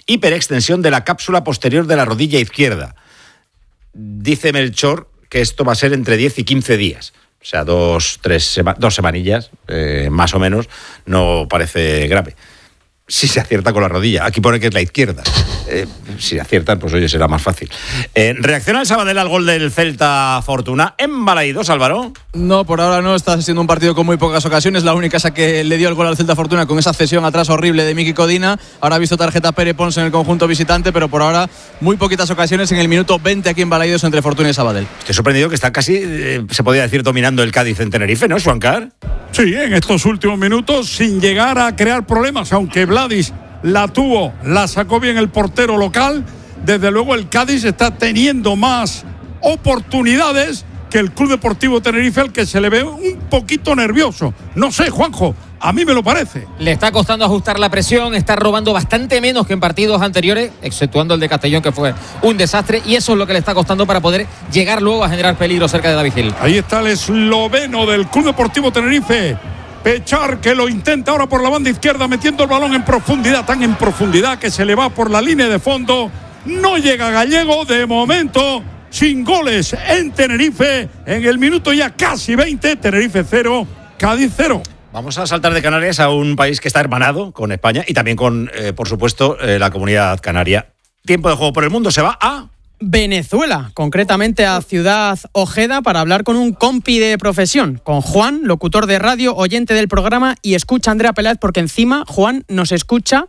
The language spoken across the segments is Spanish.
hiperextensión de la cápsula posterior de la rodilla izquierda. Dice Melchor que esto va a ser entre 10 y 15 días. O sea, 2 semanillas, más o menos, no parece grave. Si se acierta con la rodilla. Aquí pone que es la izquierda. Si aciertan, pues oye, será más fácil. ¿Reacciona el Sabadell al gol del Celta Fortuna en Balaídos, Álvaro? No, por ahora no. Está siendo un partido con muy pocas ocasiones. La única es a que le dio el gol al Celta Fortuna con esa cesión atrás horrible de Miki Codina. Ahora ha visto tarjeta Pere Pons en el conjunto visitante, pero por ahora muy poquitas ocasiones en el minuto 20 aquí en Balaídos entre Fortuna y Sabadell. Estoy sorprendido que está casi, se podría decir, dominando el Cádiz en Tenerife, ¿no, Juancar? Sí, en estos últimos minutos, sin llegar a crear problemas, aunque Vladis la tuvo, la sacó bien el portero local. Desde luego el Cádiz está teniendo más oportunidades que el Club Deportivo Tenerife, al que se le ve un poquito nervioso. No sé, Juanjo, a mí me lo parece. Le está costando ajustar la presión, está robando bastante menos que en partidos anteriores, exceptuando el de Castellón, que fue un desastre, y eso es lo que le está costando para poder llegar luego a generar peligro cerca de David Gil. Ahí está el esloveno del Club Deportivo Tenerife, Pechar, que lo intenta ahora por la banda izquierda, metiendo el balón en profundidad, tan en profundidad que se le va por la línea de fondo. No llega Gallego, de momento, sin goles en Tenerife, en el minuto ya casi 20, Tenerife 0, Cádiz 0. Vamos a saltar de Canarias a un país que está hermanado con España y también con, por supuesto, la comunidad canaria. Tiempo de juego por el mundo, se va a Venezuela, concretamente a Ciudad Ojeda, para hablar con un compi de profesión, con Juan, locutor de radio, oyente del programa, y escucha a Andrea Peláez, porque encima Juan nos escucha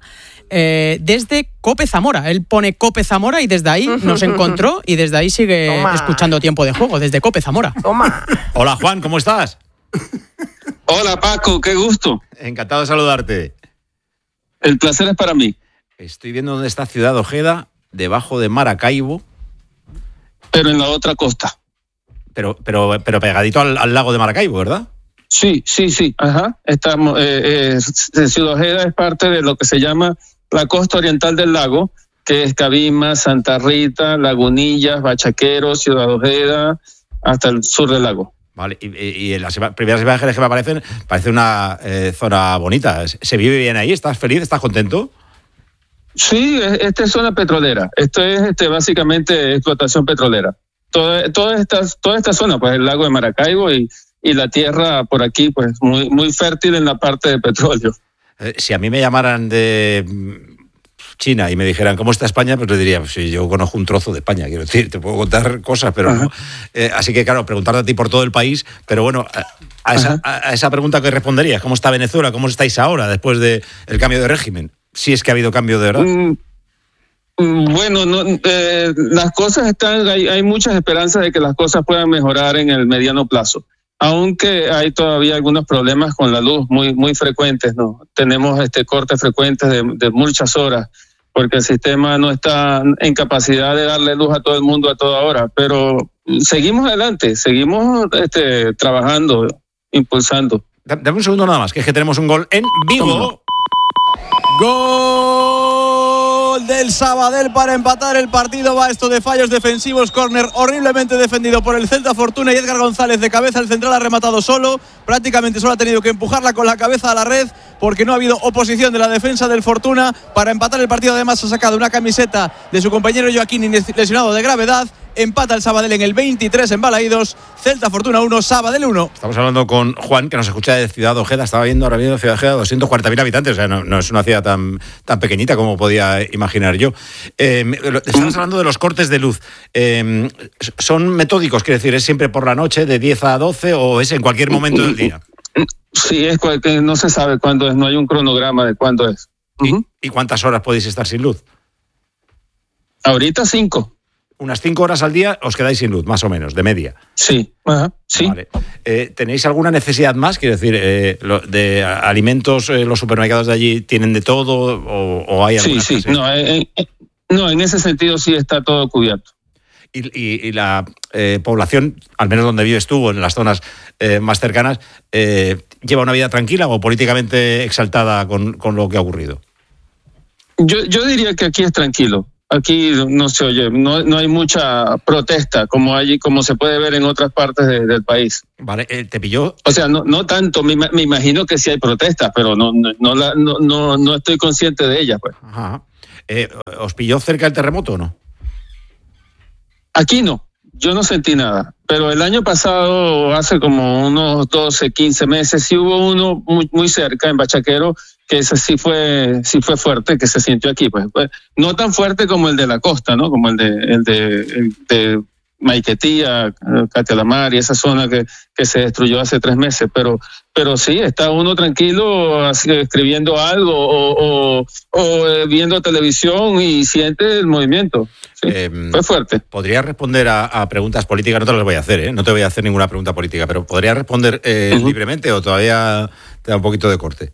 desde Cope Zamora. Él pone Cope Zamora y desde ahí nos encontró y desde ahí sigue escuchando Tiempo de Juego, desde Cope Zamora. Toma. Hola, Juan, ¿cómo estás? Hola, Paco, qué gusto. Encantado de saludarte. El placer es para mí. Estoy viendo dónde está Ciudad Ojeda, debajo de Maracaibo. Pero en la otra costa. Pero pegadito al lago de Maracaibo, ¿verdad? Sí. Ajá. Estamos, Ciudad Ojeda es parte de lo que se llama la costa oriental del lago, que es Cabima, Santa Rita, Lagunillas, Bachaquero, Ciudad Ojeda, hasta el sur del lago. Vale, y en las primeras imágenes que me aparecen, parece una zona bonita. ¿Se vive bien ahí? ¿Estás feliz? ¿Estás contento? Sí, esta es zona petrolera. Esto es básicamente explotación petrolera. Toda esta zona, pues el lago de Maracaibo y la tierra por aquí, pues muy, muy fértil en la parte de petróleo. Si a mí me llamaran de China y me dijeran ¿cómo está España? Pues le diría, pues sí, yo conozco un trozo de España, quiero decir, te puedo contar cosas, pero no. Así que claro, preguntarte a ti por todo el país, pero bueno, a esa pregunta que responderías, ¿cómo está Venezuela? ¿Cómo estáis ahora después del cambio de régimen? Si es que ha habido cambio de verdad. Bueno, las cosas están, hay muchas esperanzas de que las cosas puedan mejorar en el mediano plazo, aunque hay todavía algunos problemas con la luz muy, muy frecuentes, ¿no? Tenemos cortes frecuentes de muchas horas, porque el sistema no está en capacidad de darle luz a todo el mundo a toda hora, pero seguimos adelante, seguimos trabajando, impulsando. Dame un segundo nada más, que es que tenemos un gol en vivo. Gol del Sabadell para empatar el partido. Va esto de fallos defensivos, córner horriblemente defendido por el Celta Fortuna y Edgar González de cabeza. El central ha rematado solo, prácticamente solo ha tenido que empujarla con la cabeza a la red porque no ha habido oposición de la defensa del Fortuna para empatar el partido. Además ha sacado una camiseta de su compañero Joaquín, lesionado de gravedad. Empata el Sabadell en el 23 en Balaídos. Celta Fortuna 1, Sabadell 1. Estamos hablando con Juan, que nos escucha de Ciudad Ojeda. Estaba viendo ahora mismo Ciudad Ojeda, 240.000 habitantes. O sea, no es una ciudad tan pequeñita como podía imaginar yo. Estamos hablando de los cortes de luz. ¿Son metódicos? Quiero decir, ¿es siempre por la noche de 10 a 12 o es en cualquier momento del día? Sí, no se sabe cuándo es. No hay un cronograma de cuándo es. ¿Y cuántas horas podéis estar sin luz? Ahorita 5. Unas 5 horas al día os quedáis sin luz, más o menos, de media. Sí, sí. Vale. ¿Tenéis alguna necesidad más? Quiero decir, de alimentos, los supermercados de allí tienen de todo o hay alguna Sí. No, en ese sentido sí está todo cubierto. Y la población, al menos donde vives tú, en las zonas más cercanas, ¿lleva una vida tranquila o políticamente exaltada con lo que ha ocurrido? Yo diría que aquí es tranquilo. Aquí no se oye, no hay mucha protesta como se puede ver en otras partes del país. Vale, ¿te pilló? O sea, no tanto, me imagino que sí hay protestas, pero no estoy consciente de ellas, pues. Ajá. ¿Os pilló cerca el terremoto o no? Aquí no, yo no sentí nada, pero el año pasado, hace como unos 12, 15 meses, sí hubo uno muy cerca en Bachaquero, que ese sí fue fuerte, que se sintió aquí, pues no tan fuerte como el de la costa, ¿no? Como el de Maiquetía, Catialamar y esa zona que se destruyó hace 3 meses, pero sí, está uno tranquilo así, escribiendo algo o viendo televisión y siente el movimiento. Sí, fue fuerte. ¿Podrías responder a preguntas políticas? No te las voy a hacer, ¿eh? No te voy a hacer ninguna pregunta política, pero ¿podrías responder libremente o todavía te da un poquito de corte?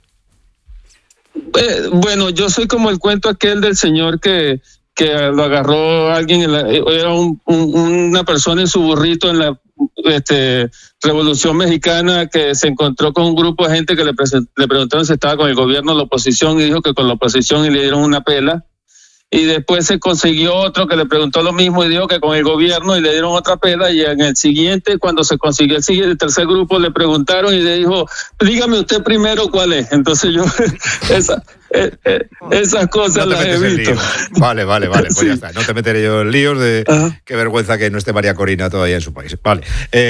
Bueno, yo soy como el cuento aquel del señor que lo agarró alguien, era una persona en su burrito en la Revolución Mexicana, que se encontró con un grupo de gente que le preguntaron si estaba con el gobierno o la oposición y dijo que con la oposición y le dieron una pela. Y después se consiguió otro que le preguntó lo mismo y dijo que con el gobierno y le dieron otra pela. Y en el siguiente, cuando se consiguió el tercer grupo, le preguntaron y le dijo, dígame usted primero cuál es. Entonces yo, esas cosas no las evito. Vale, pues sí. Ya está. No te meteré yo en líos de qué vergüenza que no esté María Corina todavía en su país. Vale.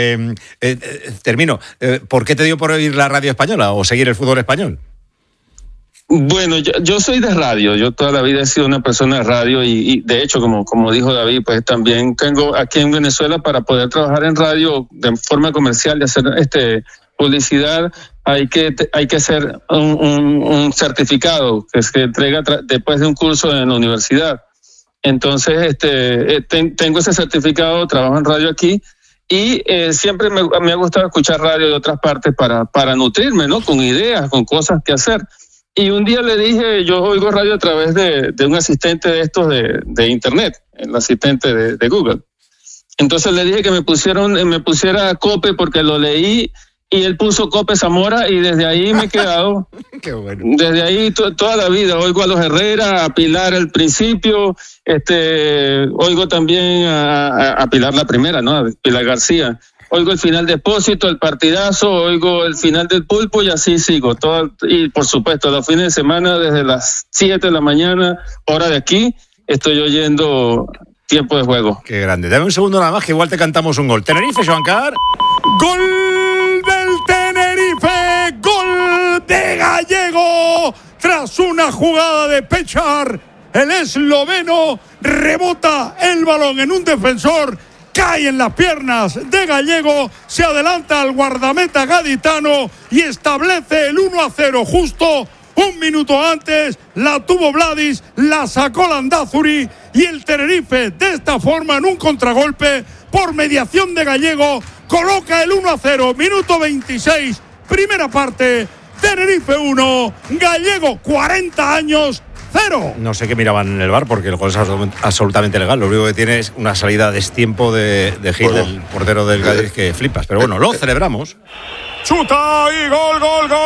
Termino. ¿Por qué te dio por oír la radio española o seguir el fútbol español? Bueno, yo soy de radio, yo toda la vida he sido una persona de radio y de hecho, como dijo David, pues también tengo aquí en Venezuela para poder trabajar en radio de forma comercial y hacer publicidad, hay que hacer un certificado que se entrega después de un curso en la universidad. Entonces, tengo ese certificado, trabajo en radio aquí. Y siempre me ha gustado escuchar radio de otras partes para nutrirme, ¿no? Con ideas, con cosas que hacer. Y un día le dije, yo oigo radio a través de un asistente de estos de internet, el asistente de Google. Entonces le dije que me pusiera Cope porque lo leí y él puso Cope Zamora y desde ahí me he quedado. Qué bueno. Desde ahí toda la vida oigo a los Herrera, a Pilar al principio, oigo también a Pilar la primera, ¿no? A Pilar García. Oigo el final de Expósito, el partidazo, oigo el final del Pulpo y así sigo. Y por supuesto, los fines de semana desde las 7 de la mañana, hora de aquí, estoy oyendo Tiempo de Juego. Qué grande. Dame un segundo nada más que igual te cantamos un gol. Tenerife, Joancar. ¡Gol del Tenerife! ¡Gol de Gallego! Tras una jugada de Pechar, el esloveno rebota el balón en un defensor, cae en las piernas de Gallego, se adelanta al guardameta gaditano y establece el 1-0 justo un minuto antes. La tuvo Vladis, la sacó Landázuri y el Tenerife de esta forma en un contragolpe por mediación de Gallego coloca el 1-0, minuto 26, primera parte. Tenerife 1, Gallego 40 años 0. No sé qué miraban en el VAR porque el gol es absolutamente legal. Lo único que tiene es una salida a destiempo de Gil, el portero del Cádiz, que flipas. Pero bueno, lo celebramos. Chuta y gol.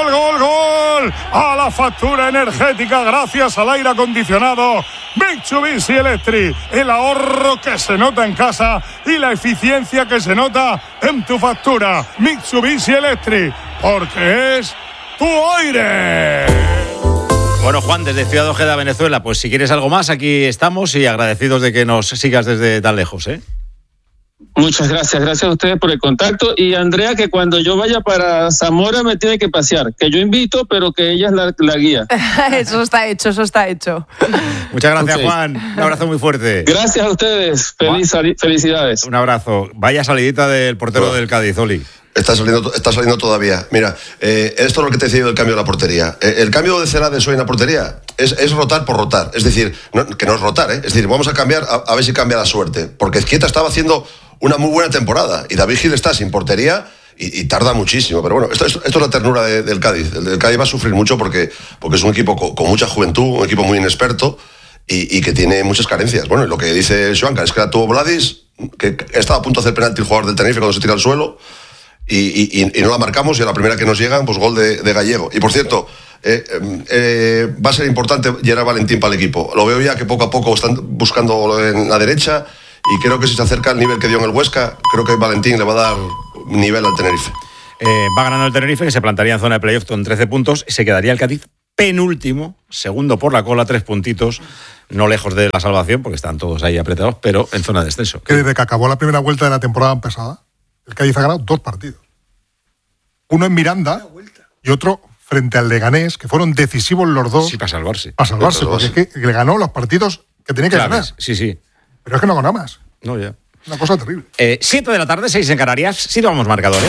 A la factura energética gracias al aire acondicionado Mitsubishi Electric. El ahorro que se nota en casa y la eficiencia que se nota en tu factura. Mitsubishi Electric, porque es tu aire. Bueno, Juan, desde Ciudad Ojeda, Venezuela, pues si quieres algo más, aquí estamos y agradecidos de que nos sigas desde tan lejos, ¿eh? Muchas gracias a ustedes por el contacto. Y Andrea, que cuando yo vaya para Zamora me tiene que pasear, que yo invito, pero que ella es la guía. Eso está hecho. Muchas gracias, okay. Juan. Un abrazo muy fuerte. Gracias a ustedes. Felicidades. Un abrazo. Vaya salidita del portero del Cádiz, Oli. Está saliendo todavía. Mira, esto es lo que te he decidido del cambio de la portería. El cambio de Celades hoy en la portería es rotar por rotar. Es decir, que no es rotar, ¿eh? Es decir, vamos a cambiar a ver si cambia la suerte. Porque Ezquieta estaba haciendo una muy buena temporada y David Gil está sin portería y tarda muchísimo. Pero bueno, esto es la ternura del Cádiz. El Cádiz va a sufrir mucho porque es un equipo con mucha juventud, un equipo muy inexperto y que tiene muchas carencias. Bueno, y lo que dice Joancar es que la tuvo Vladis, que estaba a punto de hacer penalti el jugador del Tenerife cuando se tira al suelo. Y no la marcamos y a la primera que nos llegan, pues gol de Gallego. Y por cierto, va a ser importante Gerard Valentín para el equipo. Lo veo ya que poco a poco están buscando en la derecha y creo que si se acerca al nivel que dio en el Huesca, creo que Valentín le va a dar nivel al Tenerife. Va ganando el Tenerife, que se plantaría en zona de playoff con 13 puntos. ¿Se quedaría el Cádiz? penúltimo, segundo por la cola, 3 puntitos, no lejos de la salvación, porque están todos ahí apretados, pero en zona de descenso. Que desde que acabó la primera vuelta de la temporada pasada, el Cádiz ha ganado 2 partidos. Uno en Miranda y otro frente al Leganés, que fueron decisivos los dos. Sí, para salvarse. Para salvarse, porque es que le ganó los partidos que tenía que ganar. Sí. Pero es que no ganó más. No, ya. Una cosa terrible. 7 de la tarde, 6 en Canarias. Sí, vamos marcadores.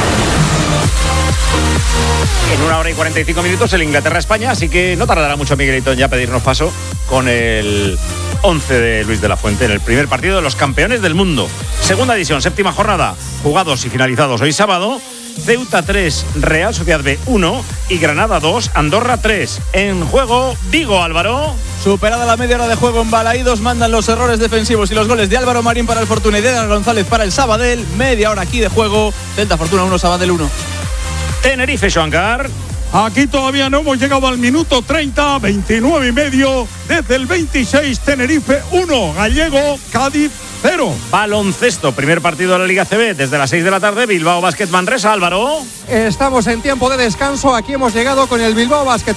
En 1 hora y 45 minutos el Inglaterra-España, así que no tardará mucho Miguelito en ya pedirnos paso con el 11 de Luis de la Fuente en el primer partido de los campeones del mundo. Segunda edición, 7ª jornada, jugados y finalizados hoy sábado. Ceuta 3, Real Sociedad B 1 y Granada 2, Andorra 3. En juego, Vigo, Álvaro. Superada la media hora de juego en Balaídos, mandan los errores defensivos y los goles de Álvaro Marín para el Fortuna y de Edgar González para el Sabadell. Media hora aquí de juego, Celta Fortuna 1, Sabadell 1. Tenerife, Joancar. Aquí todavía no hemos llegado al minuto 30, 29 y medio. Desde el 26, Tenerife 1, Gallego, Cádiz 0. Baloncesto, primer partido de la Liga CB desde las 6 de la tarde, Bilbao Basket Manresa, Álvaro. Estamos en tiempo de descanso, aquí hemos llegado con el Bilbao Basket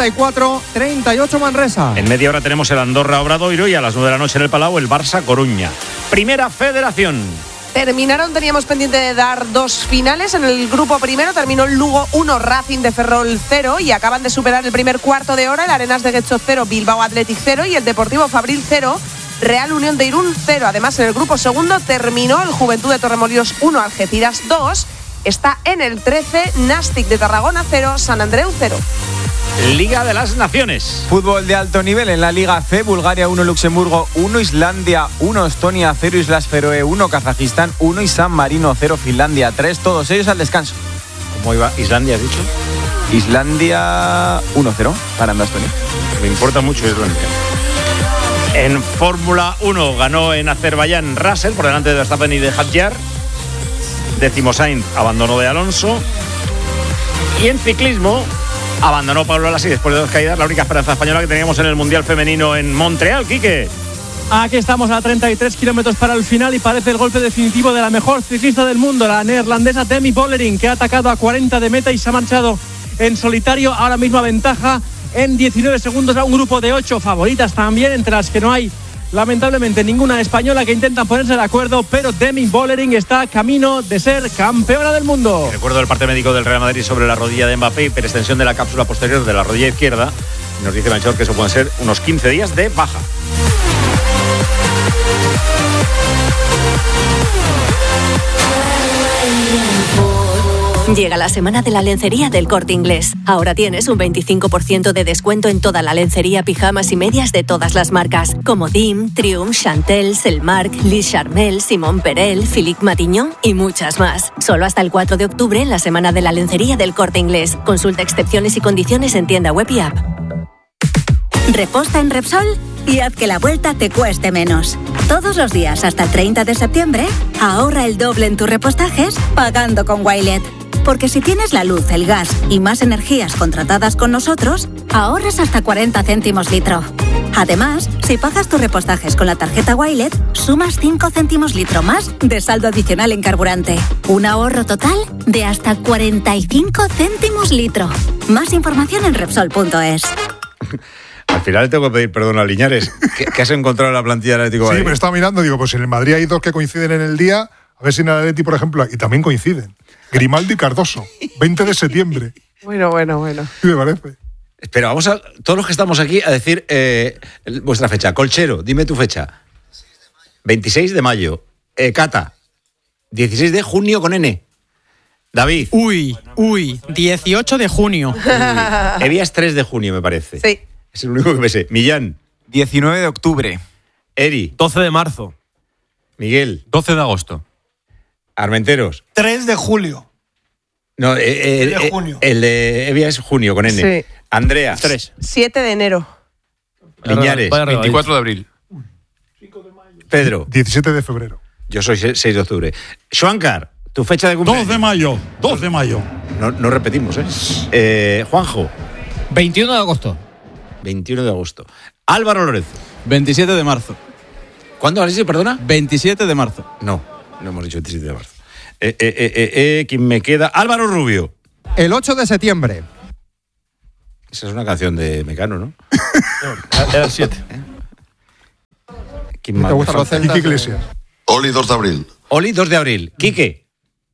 44-38 Manresa. En media hora tenemos el Andorra Obradoiro y a las 9 de la noche en el Palau el Barça Coruña. Primera Federación. Teníamos pendiente de dar 2 finales. En el grupo primero terminó el Lugo 1, Racing de Ferrol 0 y acaban de superar el primer cuarto de hora el Arenas de Getxo 0, Bilbao Athletic 0 y el Deportivo Fabril 0, Real Unión de Irún 0. Además, en el grupo segundo terminó el Juventud de Torremolinos 1, Algeciras 2. Está en el 13, Nastic de Tarragona 0, San Andreu 0. Liga de las Naciones. Fútbol de alto nivel en la Liga C, Bulgaria 1, Luxemburgo 1, Islandia 1, Estonia 0, Islas Feroe 1, Kazajistán 1 y San Marino 0, Finlandia 3, todos ellos al descanso. ¿Cómo iba Islandia, has dicho? Islandia 1-0, ganando a Estonia. Me importa mucho Islandia. En Fórmula 1 ganó en Azerbaiyán Russell por delante de Verstappen y de Hadjar. 10º Sainz, abandonó de Alonso. Y en ciclismo abandonó Pablo Lassi después de 2 caídas, la única esperanza española que teníamos en el Mundial Femenino en Montreal. Quique. Aquí estamos a 33 kilómetros para el final y parece el golpe definitivo de la mejor ciclista del mundo, la neerlandesa Demi Vollering, que ha atacado a 40 de meta y se ha marchado en solitario. Ahora mismo aventaja en 19 segundos a un grupo de 8 favoritas también, entre las que no hay lamentablemente ninguna española, que intentan ponerse de acuerdo, pero Demi Vollering está camino de ser campeona del mundo. Recuerdo el parte médico del Real Madrid sobre la rodilla de Mbappé, hiperextensión de la cápsula posterior de la rodilla izquierda. Nos dice Melchor que eso pueden ser unos 15 días de baja. Llega la semana de la lencería del Corte Inglés. Ahora tienes un 25% de descuento en toda la lencería, pijamas y medias de todas las marcas, como Dim, Triumph, Chantel, Selmark, Lis Charmel, Simon Perel, Philippe Matignon y muchas más. Solo hasta el 4 de octubre en la semana de la lencería del Corte Inglés. Consulta excepciones y condiciones en tienda web y app. Reposta en Repsol y haz que la vuelta te cueste menos. Todos los días hasta el 30 de septiembre, ahorra el doble en tus repostajes pagando con Wilet. Porque si tienes la luz, el gas y más energías contratadas con nosotros, ahorras hasta 40 céntimos litro. Además, si pagas tus repostajes con la tarjeta Wilet, sumas 5 céntimos litro más de saldo adicional en carburante. Un ahorro total de hasta 45 céntimos litro. Más información en Repsol.es. Al final le tengo que pedir perdón a Liñares. ¿Qué has encontrado en la plantilla del Atlético de Madrid? Sí, pero estaba mirando, digo, pues en el Madrid hay 2 que coinciden en el día, a ver si en el Atleti, por ejemplo, y también coinciden. Grimaldo y Cardoso, 20 de septiembre. Bueno. ¿Qué me parece? Pero vamos a, todos los que estamos aquí, a decir vuestra fecha. Colchero, dime tu fecha. 26 de mayo. Cata, 16 de junio con N. David. Uy, 18 de junio. Evia es 3 de junio, me parece. Sí. Es el único que me sé. Millán. 19 de octubre. Eri. 12 de marzo. Miguel. 12 de agosto. Armenteros. 3 de julio. No, de junio. El de Evia es junio con N. Sí. Andrea. 7 de enero. Liñares. 24 de abril. Pedro. 17 de febrero. Yo soy 6 de octubre. Xuancar, tu fecha de cumpleaños. 2 de mayo. No repetimos, Juanjo. 21 de agosto. 21 de agosto. Álvaro Lorenzo. 27 de marzo. ¿Cuándo has dicho, perdona? 27 de marzo. No hemos dicho 27 de marzo. ¿Quién me queda? Álvaro Rubio. El 8 de septiembre. Esa es una canción de Mecano, ¿no? Era el 7. ¿Quién más? ¿Te gusta los Celtas? Quique Iglesias. Oli, 2 de abril. Oli, 2 de abril. Quique.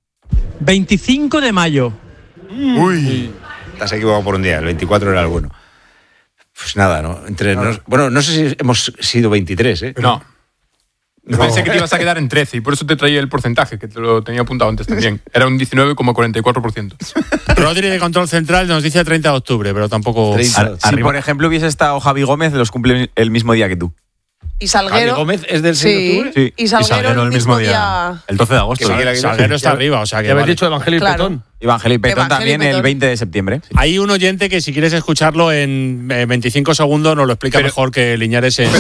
25 de mayo. Uy. Te has equivocado por un día, el 24 era el bueno. Pues nada, ¿no? Bueno, no sé si hemos sido 23, ¿eh? No. Pensé que te ibas a quedar en 13 y por eso te traía el porcentaje, que te lo tenía apuntado antes también. Era un 19,44%. Rodri de Control Central nos dice 30 de octubre, pero tampoco... Si, por ejemplo, hubiese estado Javi Gómez, los cumple el mismo día que tú. Y Salguero. ¿Javi Gómez es del 6 de octubre? Sí. Y Salguero el mismo día. El 12 de agosto. Salguero está arriba, o sea que... Ya habéis dicho Evangelio y Petón. Evangelio y Petón también Petón. el 20 de septiembre. Hay un oyente que si quieres escucharlo en 25 segundos nos lo explica mejor que Liñares en...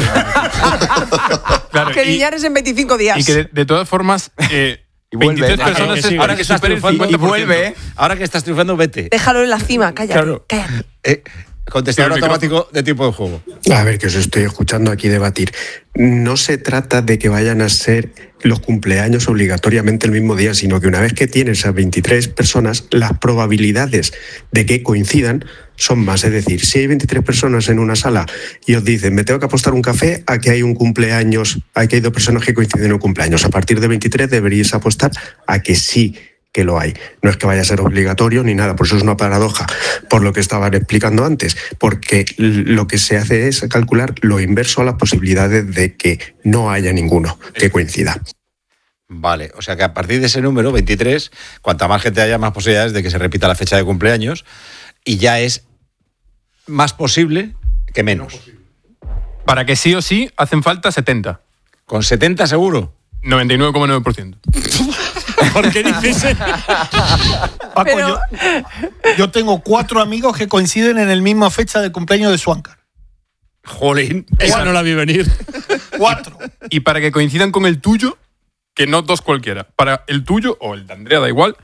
Claro, Que Liñares en 25 días. Y que de todas formas, 23 personas que sí, ahora que estás supera el triunfando 50%. Y vuelve, ¿eh? Ahora que estás triunfando, vete. Déjalo en la cima, cállate. Claro. Cállate. Contestador automático de tiempo de juego. A ver, que os estoy escuchando aquí debatir. No se trata de que vayan a ser los cumpleaños obligatoriamente el mismo día, sino que una vez que tienes a 23 personas, las probabilidades de que coincidan son más. Es decir, si hay 23 personas en una sala y os dicen, me tengo que apostar un café a que hay un cumpleaños, a que hay 2 personas que coinciden en un cumpleaños, a partir de 23 deberíais apostar a que sí que lo hay. No es que vaya a ser obligatorio ni nada, por eso es una paradoja, por lo que estaban explicando antes, porque lo que se hace es calcular lo inverso a las posibilidades de que no haya ninguno que coincida. Vale, o sea que a partir de ese número, 23, cuanta más gente haya, más posibilidades de que se repita la fecha de cumpleaños, y ya es más posible que menos. Para que sí o sí hacen falta 70. ¿Con 70 seguro? 99,9%. ¿Por qué dices? Paco, yo tengo 4 amigos que coinciden en el misma fecha de cumpleaños de Swankar. Jolín. Esa no la vi venir. 4. Y para que coincidan con el tuyo, que no 2 cualquiera. Para el tuyo, o el de Andrea, da igual,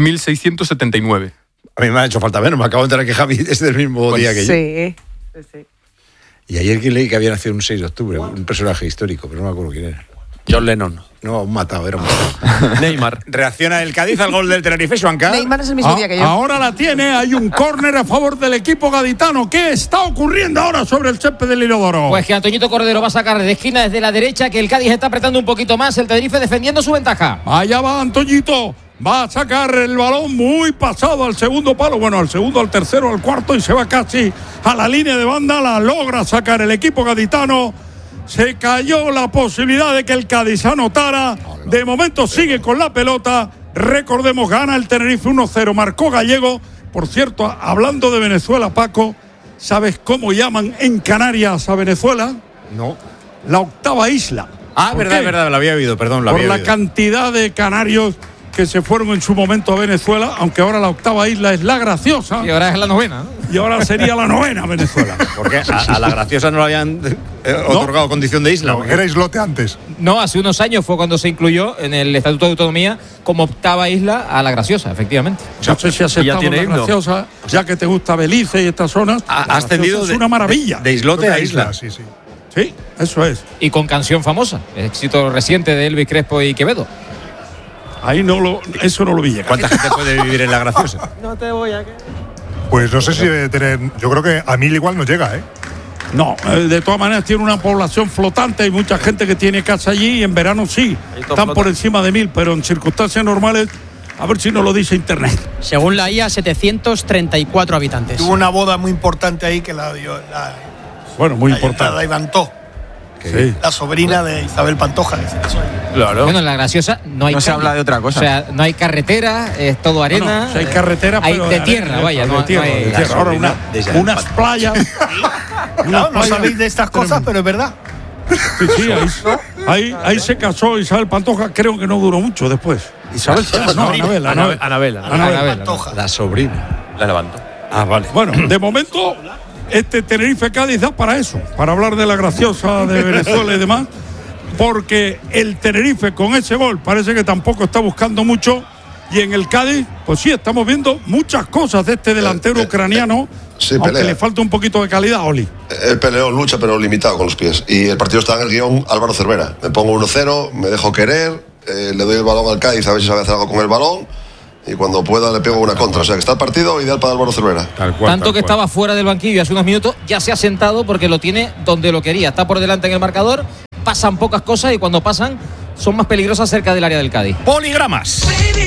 1.679. A mí me ha hecho falta menos. Me acabo de enterar que Javi es del mismo día que yo. Sí. Y ayer que leí que había nacido un 6 de octubre, un personaje histórico, pero no me acuerdo quién era. John Lennon. No, un matado, era un matado. Neymar. Reacciona el Cádiz al gol del Tenerife, Juanca. Neymar es el mismo día que yo. Ahora la tiene, hay un córner a favor del equipo gaditano. ¿Qué está ocurriendo ahora sobre el césped del Inodoro? Pues que Antoñito Cordero va a sacar de esquina desde la derecha, que el Cádiz está apretando un poquito más, el Tenerife defendiendo su ventaja. Allá va Antoñito. Va a sacar el balón muy pasado al segundo palo. Bueno, al segundo, al tercero, al cuarto y se va casi a la línea de banda. La logra sacar el equipo gaditano. Se cayó la posibilidad de que el Cádiz anotara. De momento sigue con la pelota. Recordemos, gana el Tenerife 1-0. Marcó Gallego. Por cierto, hablando de Venezuela, Paco, ¿sabes cómo llaman en Canarias a Venezuela? No. La octava isla. Ah, ¿Por verdad, qué? verdad, lo había oído, perdón, lo Por había la oído. cantidad de canarios que se fueron en su momento a Venezuela, aunque ahora la octava isla es La Graciosa. Y ahora es la novena, ¿no? Y ahora sería la novena Venezuela. Porque a la Graciosa no le habían otorgado condición de isla. No, era islote antes. No, hace unos años fue cuando se incluyó en el Estatuto de Autonomía como octava isla a La Graciosa, efectivamente. No sé si aceptamos La Graciosa, ya que te gusta Belice y estas zonas. Ha ascendido es una maravilla. de islote a isla. Sí, sí. Sí, eso es. Y con canción famosa, éxito reciente de Elvis Crespo y Quevedo. Ahí eso no lo vi llegar. ¿Cuánta gente puede vivir en La Graciosa? No te voy a... Pues no sé si debe tener. Yo creo que a 1000 igual no llega, ¿eh? No, de todas maneras tiene una población flotante. Hay mucha gente que tiene casa allí y en verano sí. Están por encima de 1000, pero en circunstancias normales, a ver si nos lo dice Internet. Según la IA, 734 habitantes. Tuvo una boda muy importante ahí que la dio Bueno, muy importante. la Ivantó. Sí. La sobrina de Isabel Pantoja. Que se casó ahí. Claro. Bueno, en La Graciosa no hay No se calle. habla de otra cosa. O sea, no hay carretera, es todo arena. Bueno, sí hay carretera, hay pero de arena, tierra, vaya. de No, tierra, no hay- de tierra. Ahora unas playas. Claro, no sabéis de estas cosas, pero es verdad. Sí, ahí se casó Isabel Pantoja, creo que no duró mucho después. Isabel se llama, no, Anabel. Pantoja. La sobrina. La levantó. Ah, vale. Bueno, de momento, este Tenerife Cádiz da para eso, para hablar de La Graciosa, de Venezuela y demás, porque el Tenerife con ese gol parece que tampoco está buscando mucho, y en el Cádiz, pues sí, estamos viendo muchas cosas de este delantero ucraniano, sí, aunque pelea. le falta un poquito de calidad, Oli. El peleón lucha, pero limitado con los pies. Y el partido está en el guión Álvaro Cervera. Me pongo 1-0, me dejo querer, le doy el balón al Cádiz a ver si sabe hacer algo con el balón. y cuando pueda le pego una contra. O sea, que está el partido ideal para Álvaro Cervera. Tanto que estaba fuera del banquillo hace unos minutos, ya se ha sentado porque lo tiene donde lo quería. Está por delante en el marcador, pasan pocas cosas y cuando pasan son más peligrosas cerca del área del Cádiz. Poligramas.